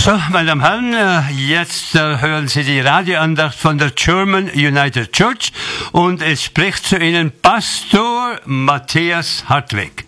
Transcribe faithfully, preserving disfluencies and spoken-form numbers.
So, meine Damen und Herren, jetzt äh, hören Sie die Radioandacht von der German United Church und es spricht zu Ihnen Pastor Matthias Hartwig.